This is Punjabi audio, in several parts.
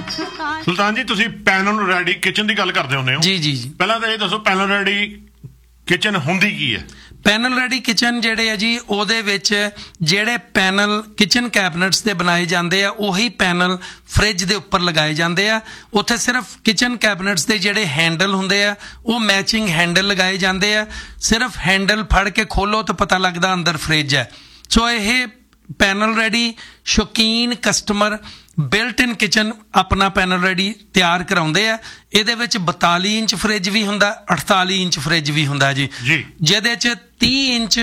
ਸੁਲਤਾਨ ਜੀ ਤੁਸੀਂ ਪੈਨਲ ਰੈਡੀ ਕਿਚਨ ਦੀ ਗੱਲ ਕਰਦੇ ਹੁੰਦੇ ਹੋ ਜੀ ਜੀ ਜੀ ਪਹਿਲਾਂ ਤਾਂ ਇਹ ਦੱਸੋ ਪੈਨਲ ਰੈਡੀ ਕਿਚਨ ਹੁੰਦੀ ਕੀ ਹੈ ਪੈਨਲ ਰੈਡੀ ਕਿਚਨ ਜਿਹੜੇ ਆ ਜੀ ਉਹਦੇ ਵਿੱਚ ਜਿਹੜੇ ਪੈਨਲ ਕਿਚਨ ਕੈਬਨਟਸ ਦੇ ਬਣਾਏ ਜਾਂਦੇ ਆ ਉਹੀ ਪੈਨਲ ਫ੍ਰਿਜ ਦੇ ਉੱਪਰ ਲਗਾਏ ਜਾਂਦੇ ਆ ਉੱਥੇ ਸਿਰਫ ਕਿਚਨ ਕੈਬਨਟਸ ਦੇ ਜਿਹੜੇ ਹੈਂਡਲ ਹੁੰਦੇ ਆ ਉਹ ਮੈਚਿੰਗ ਹੈਂਡਲ ਲਗਾਏ ਜਾਂਦੇ ਆ ਸਿਰਫ ਹੈਂਡਲ ਫੜ ਕੇ ਖੋਲੋ ਤਾਂ ਪਤਾ ਲੱਗਦਾ ਅੰਦਰ ਫ੍ਰਿਜ ਹੈ ਸੋ ਇਹ ਪੈਨਲ ਰੈਡੀ ਸ਼ੌਕੀਨ ਕਸਟਮਰ ਬਿਲਟ ਇਨ ਕਿਚਨ ਆਪਣਾ ਪੈਨਲ ਰੈਡੀ ਤਿਆਰ ਕਰਾਉਂਦੇ ਆ ਇਹਦੇ ਵਿੱਚ 42 ਇੰਚ ਫ੍ਰਿਜ ਵੀ ਹੁੰਦਾ 48 ਇੰਚ ਫ੍ਰਿਜ ਵੀ ਹੁੰਦਾ ਜੀ ਜਿਹਦੇ 'ਚ 30 ਇੰਚ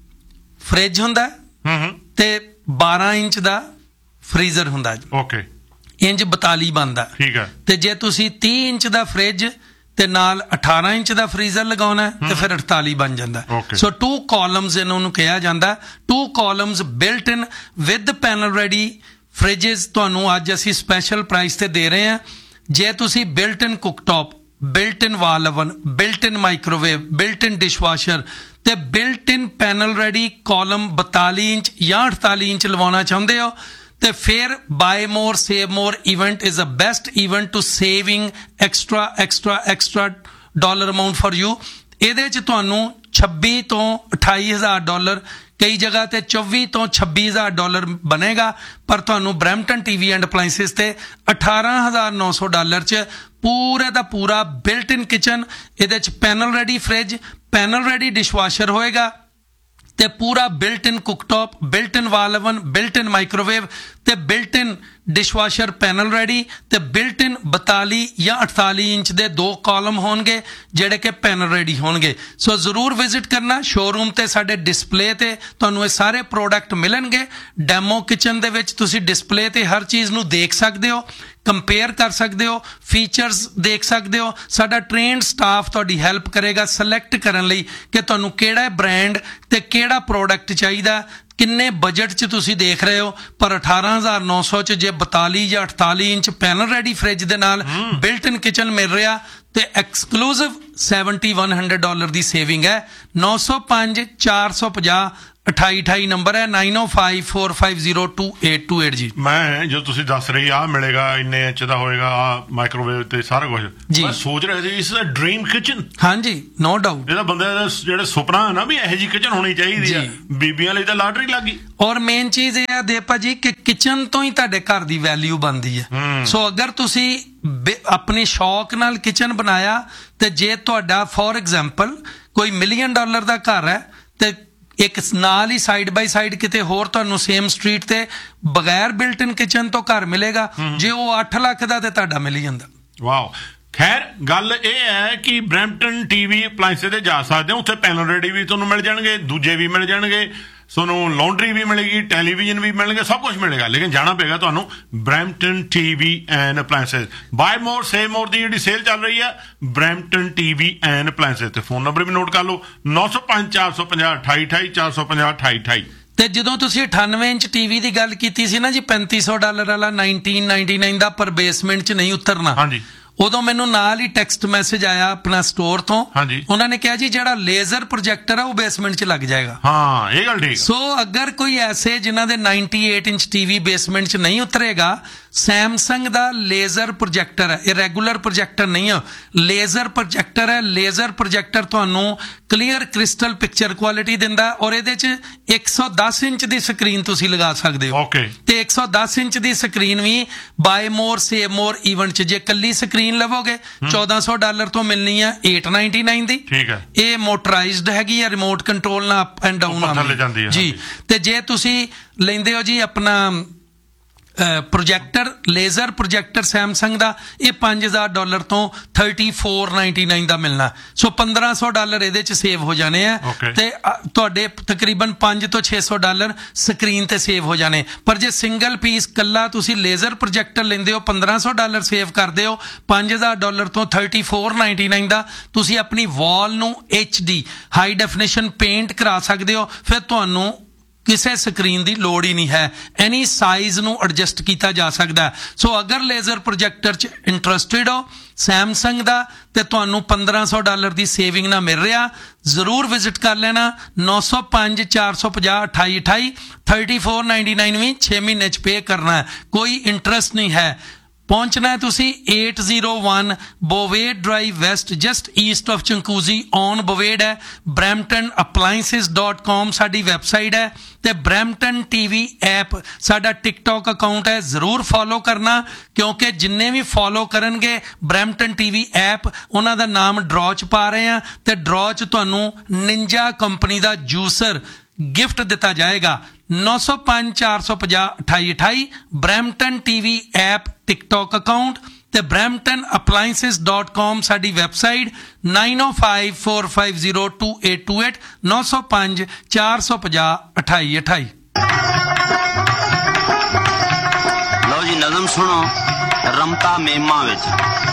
ਫ੍ਰਿਜ ਹੁੰਦਾ ਤੇ 12 ਇੰਚ ਦਾ ਫ੍ਰੀਜ਼ਰ ਹੁੰਦਾ ਜੀ ਓਕੇ ਇੰਚ 42 ਬਣਦਾ ਠੀਕ ਹੈ ਤੇ ਜੇ ਤੁਸੀਂ 30 ਇੰਚ ਦਾ ਫ੍ਰਿਜ ਤੇ ਨਾਲ 18 ਇੰਚ ਦਾ ਫ੍ਰੀਜ਼ਰ ਲਗਾਉਣਾ ਤੇ ਫਿਰ 48 ਬਣ ਜਾਂਦਾ ਸੋ 2 ਕਾਲਮਸ ਇਹਨਾਂ ਨੂੰ ਕਿਹਾ ਜਾਂਦਾ 2 columns built in with panel ready fridges ਤੁਹਾਨੂੰ ਅੱਜ ਅਸੀਂ ਸਪੈਸ਼ਲ ਪ੍ਰਾਈਸ ਤੇ ਦੇ ਰਹੇ ਹਾਂ ਜੇ ਤੁਸੀਂ ਬਿਲਟ ਇਨ ਕੁੱਕਟੌਪ ਬਿਲਟ ਇਨ ਵਾਲ ਓਵਨ ਬਿਲਟ ਇਨ ਮਾਈਕ੍ਰੋਵੇਵ ਬਿਲਟ ਇਨ ਡਿਸ਼ਵਾਸ਼ਰ ਤੇ ਬਿਲਟ ਇਨ ਪੈਨਲ ਰੈਡੀ ਕਾਲਮ 42 ਇੰਚ ਜਾਂ 48 ਇੰਚ ਲਵਾਉਣਾ ਚਾਹੁੰਦੇ ਹੋ ਤੇ ਫਿਰ bye more save more event is a best event to saving extra dollar amount for you ਇਹਦੇ 'ਚ ਤੁਹਾਨੂੰ 26 ਤੋਂ 28 ਹਜ਼ਾਰ ਡਾਲਰ ਕਈ ਜਗ੍ਹਾ ਤੇ 24 ਤੋਂ 26 ਹਜ਼ਾਰ ਡਾਲਰ ਬਣੇਗਾ ਪਰ ਤੁਹਾਨੂੰ ਬਰੈਂਪਟਨ ਟੀਵੀ ਐਂਡ ਅਪਲਾਈਂਸਿਸ ਤੇ 18,900 ਡਾਲਰ 'ਚ ਪੂਰੇ ਦਾ ਪੂਰਾ ਬਿਲਟ ਇਨ ਕਿਚਨ ਇਹਦੇ 'ਚ panel ready fridge panel ready dishwasher ਹੋਏਗਾ ਤੇ ਪੂਰਾ ਬਿਲਟ ਇਨ ਕੁੱਕਟੌਪ ਬਿਲਟ ਇਨ ਵਾਲ ਓਵਨ ਬਿਲਟ ਇਨ ਮਾਈਕ੍ਰੋਵੇਵ ਤੇ ਬਿਲਟ ਇਨ ਡਿਸ਼ਵਾਸ਼ਰ ਪੈਨਲ ਰੈਡੀ ਤੇ ਬਿਲਟ ਇਨ 42 ਜਾਂ 48 ਇੰਚ ਦੇ 2 ਕਾਲਮ ਹੋਣਗੇ ਜਿਹੜੇ ਕਿ ਪੈਨਲ ਰੈਡੀ ਹੋਣਗੇ ਸੋ ਜ਼ਰੂਰ ਵਿਜ਼ਿਟ ਕਰਨਾ ਸ਼ੋਰੂਮ ਤੇ ਸਾਡੇ ਡਿਸਪਲੇ ਤੇ ਤੁਹਾਨੂੰ ਇਹ ਸਾਰੇ ਪ੍ਰੋਡਕਟ ਮਿਲਣਗੇ ਡੈਮੋ ਕਿਚਨ ਦੇ ਵਿੱਚ ਤੁਸੀਂ ਡਿਸਪਲੇ ਤੇ ਹਰ ਚੀਜ਼ ਨੂੰ ਦੇਖ ਸਕਦੇ ਹੋ ਕੰਪੇਅਰ ਕਰ ਸਕਦੇ ਹੋ ਫੀਚਰਸ ਦੇਖ ਸਕਦੇ ਹੋ ਸਾਡਾ ਟ੍ਰੇਨਡ ਸਟਾਫ ਤੁਹਾਡੀ ਹੈਲਪ ਕਰੇਗਾ ਸਿਲੈਕਟ ਕਰਨ ਲਈ ਕਿ ਤੁਹਾਨੂੰ ਕਿਹੜਾ ਬ੍ਰਾਂਡ ਤੇ ਕਿਹੜਾ ਪ੍ਰੋਡਕਟ ਚਾਹੀਦਾ ਕਿੰਨੇ ਬਜਟ 'ਚ ਤੁਸੀਂ ਦੇਖ ਰਹੇ ਹੋ ਪਰ 18,900 'ਚ ਜੇ 42 ਜਾਂ 48 ਇੰਚ ਪੈਨਲ ਰੈਡੀ ਫ੍ਰਿਜ ਦੇ ਨਾਲ ਬਿਲਟ ਇਨ ਕਿਚਨ ਮਿਲ ਰਿਹਾ ਤੇ ਐਕਸਕਲੂਸਿਵ $7,100 ਦੀ ਸੇਵਿੰਗ ਹੈ 905 450 2828 ਨੰਬਰ ਹੈ 9054502828 ਜੀ ਮੈਂ ਜਦੋਂ ਤੁਸੀਂ ਦੱਸ ਰਹੀ ਆ ਮਿਲੇਗਾ ਇੰਨੇ ਇੰਚ ਦਾ ਹੋਏਗਾ ਆ ਮਾਈਕ੍ਰੋਵੇਵ ਤੇ ਸਾਰਾ ਕੁਝ ਮੈਂ ਸੋਚ ਰਿਹਾ ਸੀ ਇਸ ਦਾ ਡ੍ਰੀਮ ਕਿਚਨ ਹਾਂਜੀ ਨੋ ਡਾਊਟ ਇਹਦਾ ਬੰਦੇ ਦਾ ਜਿਹੜਾ ਸੁਪਨਾ ਹੈ ਨਾ ਵੀ ਇਹੋ ਜੀ ਕਿਚਨ ਹੋਣੀ ਚਾਹੀਦੀ ਆ ਬੀਬੀਆਂ ਲਈ ਤਾਂ ਲਾਟਰੀ ਲੱਗੀ ਔਰ ਮੇਨ ਚੀਜ਼ ਇਹ ਆ ਦੇਪਾ ਜੀ ਕਿ ਕਿਚਨ ਤੋਂ ਹੀ ਤੁਹਾਡੇ ਘਰ ਦੀ ਵੈਲਿਊ ਬਣਦੀ ਹੈ ਸੋ ਅਗਰ ਤੁਸੀਂ ਆਪਣੀ ਸ਼ੌਕ ਨਾਲ ਕਿਚਨ ਬਣਾਇਆ ਤੇ ਜੇ ਤੁਹਾਡਾ ਫੋਰ ਐਗਜ਼ਾਮਪਲ ਕੋਈ $1 ਮਿਲੀਅਨ ਦਾ ਘਰ ਹੈ ਤੇ ਇੱਕ ਨਾਲ ਹੀ ਸਾਈਡ ਬਾਈ ਸਾਈਡ ਕਿਤੇ ਹੋਰ ਤੁਹਾਨੂੰ ਸੇਮ ਸਟਰੀਟ ਤੇ ਬਗੈਰ ਬਿਲਟ ਇਨ ਕਿਚਨ ਤੋਂ ਘਰ ਮਿਲੇਗਾ ਜੇ ਉਹ 8 ਲੱਖ ਦਾ ਤੇ ਤੁਹਾਡਾ ਮਿਲ ਜਾਂਦਾ ਵਾਓ ਖੈਰ ਗੱਲ ਇਹ ਹੈ ਕਿ ਬਰੈਂਪਟਨ ਟੀਵੀ ਅਪਲਾਈਂਸਿਸ ਤੇ ਜਾ ਸਕਦੇ ਹੋ ਉੱਥੇ ਪੈਨਲ ਰੈਡੀ ਵੀ ਤੁਹਾਨੂੰ ਮਿਲ ਜਾਣਗੇ ਦੂਜੇ ਵੀ ਮਿਲ ਜਾਣਗੇ ਤੁਹਾਨੂੰ ਲਾਂਡਰੀ ਵੀ ਮਿਲੇਗੀ ਟੈਲੀਵਿਜ਼ਨ ਵੀ ਮਿਲਣਗੇ ਸਭ ਕੁਝ ਮਿਲੇਗਾ ਲੇਕਿਨ ਜਾਣਾ ਪਏਗਾ ਤੁਹਾਨੂੰ Brampton TV and ਅਪਲਾਈਂਸਿਸ bye more save ਮੋਰ ਦੀ ਜਿਹੜੀ ਸੇਲ ਚੱਲ ਰਹੀ ਹੈ ਬਰੈਂਪਟਨ ਟੀਵੀ ਐਂਡ ਅਪਲਾਈਂਸਿਸ ਤੇ ਫੋਨ ਨੰਬਰ ਵੀ ਨੋਟ ਕਰ ਲਓ 905 450 2828 450 2828 ਤੇ ਜਦੋਂ ਤੁਸੀਂ 98 ਇੰਚ ਟੀਵੀ ਦੀ ਗੱਲ ਕੀਤੀ ਸੀ ਨਾ ਜੀ $3500 ਵਾਲਾ 1999 ਦਾ ਪਰ ਬੇਸਮੈਂਟ 'ਚ ਨਹੀਂ ਉਤਰਨਾ ਹਾਂਜੀ ਉਦੋਂ ਮੈਨੂੰ ਨਾਲ ਹੀ ਟੈਕਸਟ ਮੈਸੇਜ ਆਇਆ ਆਪਣਾ ਸਟੋਰ ਤੋਂ ਉਹਨਾਂ ਨੇ ਕਿਹਾ ਜੀ ਜਿਹੜਾ ਲੇਜ਼ਰ ਪ੍ਰੋਜੈਕਟਰ ਆ ਉਹ ਬੇਸਮੈਂਟ 'ਚ ਲੱਗ ਜਾਏਗਾ ਹਾਂ ਇਹ ਗੱਲ ਠੀਕ ਸੋ ਅਗਰ ਕੋਈ ਐਸੇ ਜਿਨ੍ਹਾਂ ਦੇ 98 ਇੰਚ ਟੀਵੀ ਬੇਸਮੈਂਟ 'ਚ ਨਹੀਂ ਉਤਰੇਗਾ ਸੈਮਸੰਗ ਦਾ ਲੇਜ਼ਰ ਪ੍ਰੋਜੈਕਟਰ ਹੈ ਇਹ ਰੈਗੂਲਰ ਪ੍ਰੋਜੈਕਟਰ ਨਹੀਂ ਹੈ ਲੇਜ਼ਰ ਪ੍ਰੋਜੈਕਟਰ ਹੈ ਲੇਜ਼ਰ ਪ੍ਰੋਜੈਕਟਰ ਤੁਹਾਨੂੰ ਕਲੀਅਰ ਕ੍ਰਿਸਟਲ ਪਿਕਚਰ ਕੁਆਲਿਟੀ ਦਿੰਦਾ ਔਰ ਇਹਦੇ 'ਚ 110 ਇੰਚ ਦੀ ਸਕਰੀਨ ਤੁਸੀਂ ਲਗਾ ਸਕਦੇ ਹੋ ਤੇ 110 ਇੰਚ ਦੀ ਸਕਰੀਨ ਵੀ ਬਾਏ ਮੋਰ ਸੇਵ ਮੋਰ ਇਵੈਂਟ 'ਚ ਜੇ ਕੱਲੀ ਸਕਰੀਨ ਲਵੋਗੇ $1,400 ਤੋਂ ਮਿਲਣੀ ਹੈ $899 ਦੀ ਠੀਕ ਹੈ ਇਹ ਮੋਟਰਾਈਜ਼ਡ ਹੈਗੀ ਹੈ ਰਿਮੋਟ ਕੰਟਰੋਲ ਨਾਲ ਅਪ ਐਂਡ ਡਾਊਨ ਆਉਂਦੀ ਜੀ ਤੇ ਜੇ ਤੁਸੀਂ ਲੈਂਦੇ ਹੋ ਜੀ ਆਪਣਾ ਪ੍ਰੋਜੈਕਟਰ ਲੇਜ਼ਰ ਪ੍ਰੋਜੈਕਟਰ ਸੈਮਸੰਗ ਦਾ ਇਹ $5,000 ਤੋਂ $3,499 ਦਾ ਮਿਲਣਾ ਸੋ $1,500 ਇਹਦੇ 'ਚ ਸੇਵ ਹੋ ਜਾਣੇ ਆ ਤੇ ਤੁਹਾਡੇ ਤਕਰੀਬਨ $500 ਤੋਂ $600 ਸਕਰੀਨ ਤੇ ਸੇਵ ਹੋ ਜਾਣੇ ਪਰ ਜੇ ਸਿੰਗਲ ਪੀਸ ਕੱਲਾ ਤੁਸੀਂ ਲੇਜ਼ਰ ਪ੍ਰੋਜੈਕਟਰ ਲੈਂਦੇ ਹੋ $1,500 ਸੇਵ ਕਰਦੇ ਹੋ $5,000 ਤੋਂ $3,499 ਦਾ ਤੁਸੀਂ ਆਪਣੀ ਵਾਲ ਨੂੰ HD ਹਾਈ ਡੈਫੀਨੇਸ਼ਨ ਪੇਂਟ ਕਰਾ ਸਕਦੇ ਹੋ ਫਿਰ ਤੁਹਾਨੂੰ ਕਿਸੇ ਸਕਰੀਨ ਦੀ ਲੋੜ ਹੀ ਨਹੀਂ ਹੈ ਐਨੀ ਸਾਈਜ਼ ਨੂੰ ਐਡਜਸਟ ਕੀਤਾ ਜਾ ਸਕਦਾ ਸੋ ਅਗਰ ਲੇਜ਼ਰ ਪ੍ਰੋਜੈਕਟਰ 'ਚ ਇੰਟਰਸਟਿਡ ਹੋ ਸੈਮਸੰਗ ਦਾ ਤੇ ਤੁਹਾਨੂੰ $1,500 ਦੀ ਸੇਵਿੰਗ ਨਾਲ ਮਿਲ ਰਿਹਾ ਜ਼ਰੂਰ ਵਿਜ਼ਿਟ ਕਰ ਲੈਣਾ 905 450 2828 $3,499 ਵੀ 6 ਮਹੀਨੇ 'ਚ ਪੇ ਕਰਨਾ ਹੈ ਕੋਈ ਇੰਟਰਸਟ ਨਹੀਂ ਹੈ ਪਹੁੰਚਣਾ ਹੈ ਤੁਸੀਂ 801 ਬੋਵੇਡ drive West, just East of ਚੰਕੂਜ਼ੀ on ਬੋਵੇਡ ਹੈ। bramptonappliances.com ਸਾਡੀ ਵੈਬਸਾਈਟ ਹੈ ਤੇ Brampton TV ਐਪ ਸਾਡਾ ਟਿਕਟੌਕ ਅਕਾਊਂਟ ਹੈ, ਜ਼ਰੂਰ ਫੋਲੋ ਕਰਨਾ ਕਿਉਂਕਿ ਜਿੰਨੇ ਵੀ ਫੋਲੋ ਕਰਨਗੇ Brampton TV ਐਪ ਉਹਨਾਂ ਦਾ ਨਾਮ ਡਰਾਅ 'ਚ ਪਾ ਰਹੇ ਆ ਤੇ ਡਰਾਅ 'ਚ ਤੁਹਾਨੂੰ ਨਿੰਜਾ ਕੰਪਨੀ ਦਾ ਜੂਸਰ ਗਿਫਟ ਦਿੱਤਾ ਜਾਏਗਾ। 905 450 2828 Brampton TV app TikTok account ਤੇ bramptonappliances.com ਸਾਡੀ ਵੈਬਸਾਈਟ 9054502828 905 450 2828। ਲਓ ਜੀ ਨਜ਼ਮ ਸੁਣੋ ਰਮਤਾ ਮੇਮਾ ਵਿੱਚ।